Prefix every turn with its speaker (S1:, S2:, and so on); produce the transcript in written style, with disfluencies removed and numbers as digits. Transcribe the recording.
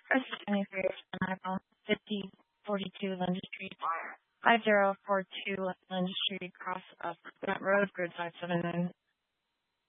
S1: Assistant iPhone 5042 London Street, 5042 London Street, Cross Front Road, Grid 579.